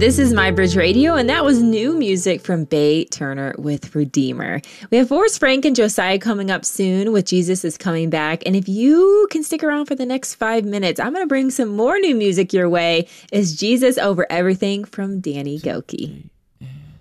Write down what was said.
This is My Bridge Radio, and that was new music from Bay Turner with Redeemer. We have Forrest Frank and Josiah coming up soon with Jesus is Coming Back. And if you can stick around for the next 5 minutes, I'm going to bring some more new music your way. Is Jesus Over Everything from Danny Gokey.